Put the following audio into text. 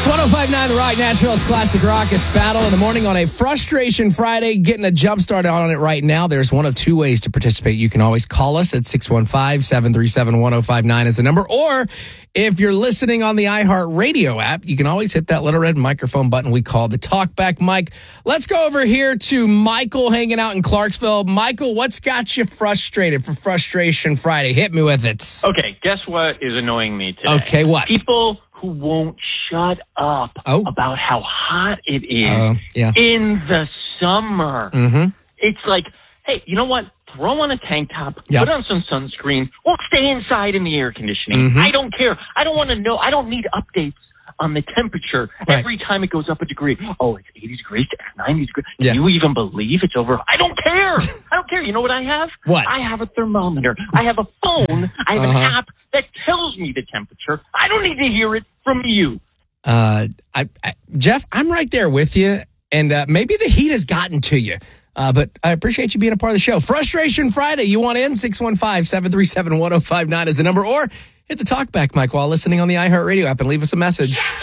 1059 The Rock, Nashville's Classic Rock. It's Battle in the Morning on a Frustration Friday. Getting a jump start on it right now. There's one of two ways to participate. You can always call us at 615-737-1059 is the number. Or if you're listening on the iHeartRadio app, you can always hit that little red microphone button we call the talkback mic. Let's go over here to Michael hanging out in Clarksville. Michael, what's got you frustrated for Frustration Friday? Hit me with it. Okay, guess what is annoying me today? Okay, what? People who won't shut up about how hot it is in the summer. Mm-hmm. It's like, hey, you know what? Throw on a tank top, put on some sunscreen, or stay inside in the air conditioning. Mm-hmm. I don't care. I don't want to know. I don't need updates on the temperature every time it goes up a degree. Oh, it's 80 degrees, it's 90 degrees. Do you even believe it's over? I don't care. I don't care. You know what I have? What? I have a thermometer. I have a phone. I have an app that tells me the temperature. I don't need to hear it from you. Jeff, I'm right there with you. And maybe the heat has gotten to you. But I appreciate you being a part of the show. Frustration Friday. You want in? 615-737-1059 is the number. Or hit the talkback mic while listening on the iHeartRadio app and leave us a message.